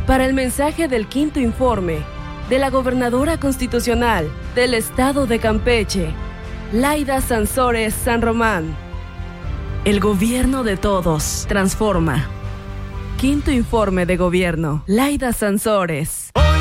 Para el mensaje del quinto informe de la Gobernadora Constitucional del Estado de Campeche, Laida Sansores San Román. El gobierno de todos transforma. Quinto informe de gobierno, Laida Sansores.